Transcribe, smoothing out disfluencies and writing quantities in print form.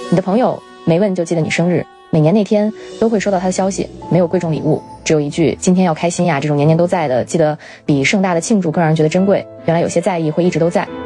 你的朋友没问就记得你生日，每年那天都会收到他的消息，没有贵重礼物，只有一句今天要开心呀，这种年年都在的，记得比盛大的庆祝更让人觉得珍贵。原来有些在意会一直都在。